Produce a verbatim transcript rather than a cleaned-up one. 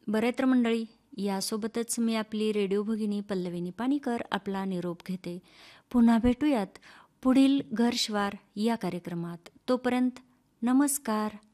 बरे तर मंडळी, यासोबतच मी आपली रेडिओ भगिनी पल्लवी निपाणीकर आपला निरोप घेते. पुन्हा भेटूयात पुढील घरश्वार या कार्यक्रमात. तोपर्यंत नमस्कार.